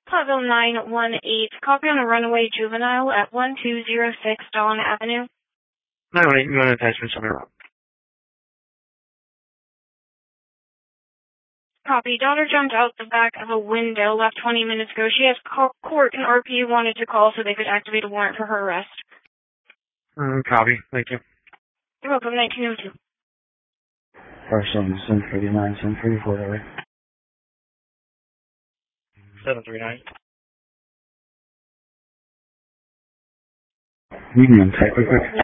Plaza 918, copy on a runaway juvenile at 1206 Dawn Avenue. 918, you want an attachment somewhere wrong. Copy. Daughter jumped out the back of a window, left 20 minutes ago. She has court and RP wanted to call so they could activate a warrant for her arrest. Copy. Thank you. You're welcome. 1902. 739, 734, that way. 739. You can type it quick.